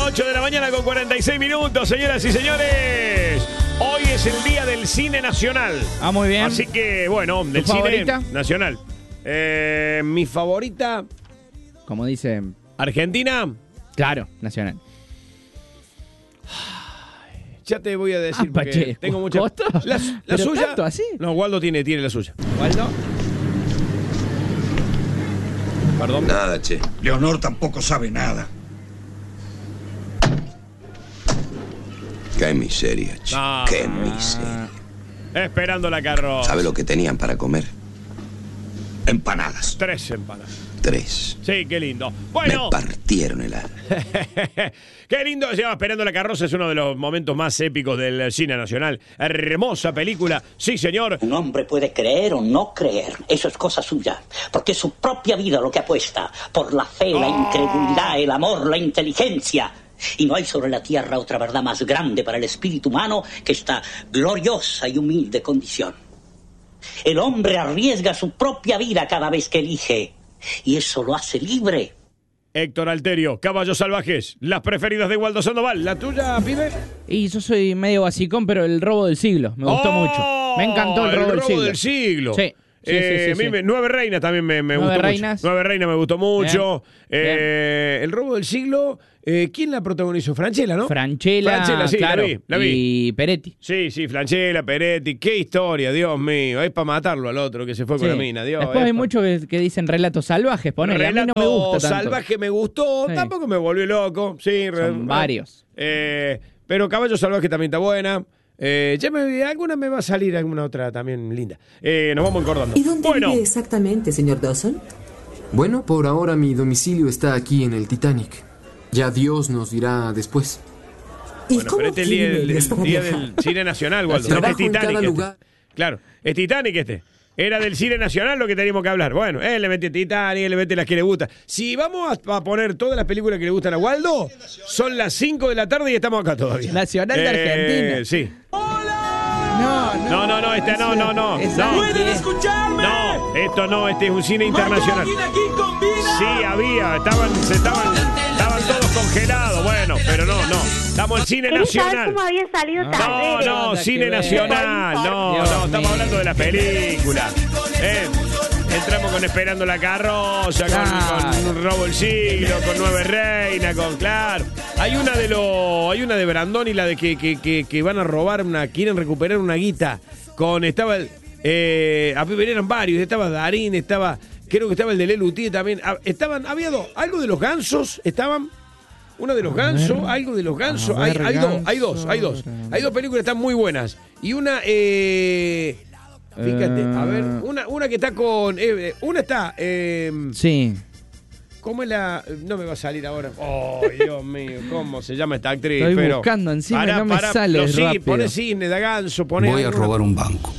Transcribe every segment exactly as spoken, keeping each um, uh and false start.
ocho de la mañana con cuarenta y seis minutos, señoras y señores. Hoy es el día del cine nacional. Ah, muy bien. Así que, bueno, del ¿Tu cine favorita? nacional. Eh, mi favorita, Como dice, Argentina. claro, nacional. Ya te voy a decir Ah, porque Pache, tengo mucha. ¿Costo? La, la ¿Pero suya. tanto así? No, Waldo tiene, tiene la suya. ¿Waldo? Perdón. Nada, che. Leonor tampoco sabe nada. Qué miseria, che. No. Qué miseria. Esperando la carroza. ¿Sabe lo que tenían para comer? Empanadas. Tres empanadas. Tres. Sí, qué lindo. Me Bueno. partieron el alma. Qué lindo, se llama Esperando la carroza, es uno de los momentos más épicos del cine nacional. Hermosa película, sí señor. Un hombre puede creer o no creer, eso es cosa suya, porque es su propia vida lo que apuesta, por la fe, la incredulidad, el amor, la inteligencia. Y no hay sobre la tierra otra verdad más grande para el espíritu humano que esta gloriosa y humilde condición. El hombre arriesga su propia vida cada vez que elige, y eso lo hace libre. Héctor Alterio, Caballos Salvajes, las preferidas de Waldo Sandoval. ¿La tuya, pibe? Y yo soy medio basicón, pero el robo del siglo. Me gustó ¡Oh! mucho. Me encantó el robo, del, siglo. del siglo. Sí. Sí, Eh, sí, a sí, mí sí. me- Nueve Reinas también me, me Nueve gustó Reinas. mucho. Nueve Reinas me gustó mucho. Bien. Eh, el robo del siglo, eh, ¿quién la protagonizó? Franchella, ¿no? Franchella, Franchella, sí, claro, la vi, la vi. y Peretti. Sí, sí, Franchella, Peretti, qué historia, Dios mío. Es para matarlo al otro que se fue con Sí. la mina, Dios. Después es hay pa- muchos que, que dicen relatos salvajes, ponele. A mí no me Relato gusta tanto. Salvaje me gustó, Sí. tampoco me volvió loco. Sí, re- Son varios. Eh, pero Caballo Salvaje también está buena. Eh, ya me, alguna me va a salir, alguna otra también linda. Eh, nos vamos encordando. ¿Y dónde bueno, vive exactamente, señor Dawson? Bueno, por ahora mi domicilio está aquí en el Titanic. Ya Dios nos dirá después. ¿Y bueno, cómo pero este es el día, tiene el- medios el para día viajar? del cine nacional, Waldo. Trabajo Este es en cada Titanic. este. lugar. Claro, es Titanic este. Era del cine nacional lo que teníamos que hablar. Bueno, él le mete Titanic, él le mete las que le gustan. Si vamos a, a poner todas las películas que le gustan a Waldo, son las cinco de la tarde y estamos acá todavía. Nacional de Eh, Argentina. Sí. No, No, no, no, esta no, no, no. Esa- No. ¿Pueden escucharme? No, esto no, este es un cine internacional. King combina. Sí, había, estaban, se estaban, estaban todos congelados, bueno, pero no, no. Estamos en cine Quería saber nacional. cómo había salido No, No, Talleres. no, Nada cine que ver. nacional, no, Dios no, estamos mío. hablando de la película. Eh, entramos con Esperando la carroza, con, Claro. con un robo el siglo, con Nueve Reinas, con claro. Hay una de los, hay una de Brandoni, la de que, que, que, que van a robar una, quieren recuperar una guita. Con estaba el, eh, a ver, eran varios, estaba Darín, estaba, creo que estaba el de Lelutier también. Ah, estaban, había dos, algo de los gansos, estaban. Uno de los gansos, algo de los gansos. A Hay, ver, hay dos, hay dos, ganso, hay dos. Hay dos películas que están muy buenas. Y una, eh, fíjate, a ver, una, una que está con. eh, una está. Eh, Sí. ¿Cómo es la.? No me va a salir ahora. Oh, Dios mío, ¿cómo se llama esta actriz? Estoy Pero, buscando encima y no me sale lo sí, rápido. Pone Cisne, da ganso, pone. Voy a alguna- robar un banco.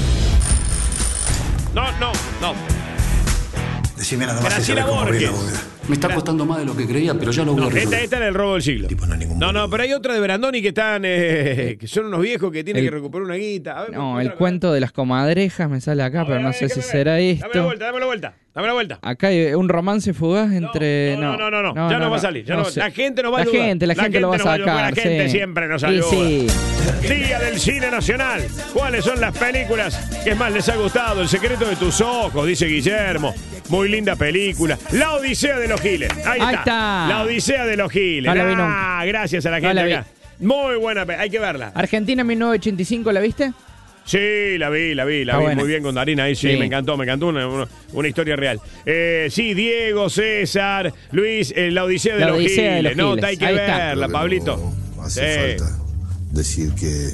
No, no, no. Decime nada más si Graciela sabes cómo abrir la Borges. bóveda. Me está costando más de lo que creía, pero ya lo voy No, a esta, resolver. esta era el robo del siglo. Tipo, no hay ningún No, no, boludo. pero hay otra de Brandoni que están. eh, que son unos viejos que tienen El- que recuperar una guita. A ver, No, otra el cosa. cuento de las comadrejas me sale acá, A pero ver, no a ver, sé ¿qué si me ves? será Dame la esto. vuelta, dame la vuelta. Dame la vuelta. Acá hay un romance fugaz entre. No, no, no, no, no, ya no va a salir, ya no- sé. la gente nos va a La ayudar. gente, la La gente lo va a gente nos va a ayudar, sacar. la gente sí. siempre nos Y ayuda. sí. Día del Cine Nacional. ¿Cuáles son las películas que más les ha gustado? El secreto de tus ojos, dice Guillermo. Muy linda película. La Odisea de los Giles. Ahí, Ahí está. está. La Odisea de los Giles. No la vi Ah, gracias a la No gente la vi. acá. Muy buena, pe- hay que verla. Argentina mil novecientos ochenta y cinco, ¿la viste? Sí, la vi, la vi, la Está vi buena. muy bien con Darina ahí, sí, Sí. me encantó, me encantó, una, una, una historia real. Eh, sí, Diego, César, Luis, eh, la Odisea de La los Odisea de Giles, los no, Giles. hay que Ahí está. verla, Creo que Pablito. no hace Sí. falta decir que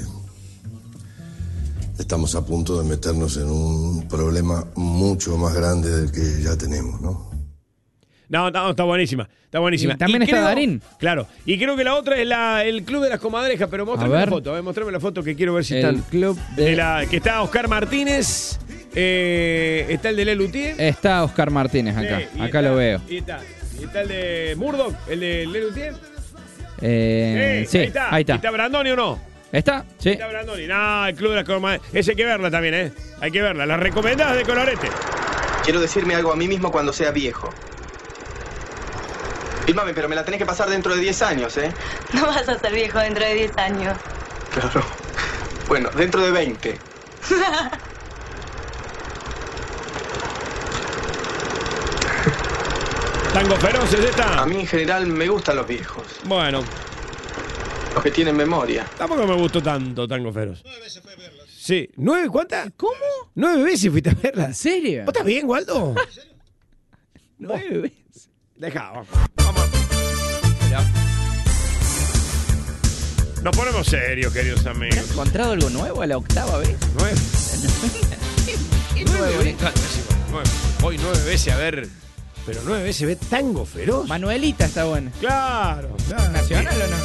estamos a punto de meternos en un problema mucho más grande del que ya tenemos, ¿no? No, no, está buenísima, está buenísima. Y también está Darín. Claro, y creo que la otra es la, el Club de las Comadrejas, pero mostrame A la ver. foto, eh, mostrame la foto que quiero ver si El están. club de- de la, que está Oscar Martínez, eh, está el de Lelutier. Está Oscar Martínez acá. Sí, y acá está- lo veo. Y está, y está el de Murdoch, el de Lelutier. Eh, sí, ahí está. ahí está. ¿Está Brandoni o no? ¿Está? Sí. Está Brandoni. No, el Club de las Comadrejas. Ese hay que verla también, ¿eh? Hay que verla. Las recomendadas de Colorete. Quiero decirme algo a mí mismo cuando sea viejo. Y mami, pero me la tenés que pasar dentro de diez años, ¿eh? No vas a ser viejo dentro de diez años. Claro. Bueno, dentro de veinte. ¿Tango Feroz es esta? A mí en general me gustan los viejos. Bueno. Los que tienen memoria. Tampoco me gustó tanto Tango Feroz. Nueve veces fue a verla. Sí. ¿Nueve cuántas? ¿Cómo? ¿Nueve veces fuiste a verla? ¿En serio? ¿Vos estás bien, Waldo? Nueve veces. Deja, vamos. Vamos. Mirá. Nos ponemos serios, queridos amigos. ¿Has encontrado algo nuevo a la octava vez? Nueve. ¿Qué Nueve. nueve? Claro, decimos, nueve. Voy nueve veces a ver. Pero nueve veces ve Tango Feroz. Manuelita está buena. Claro, claro. ¿Nacional o no?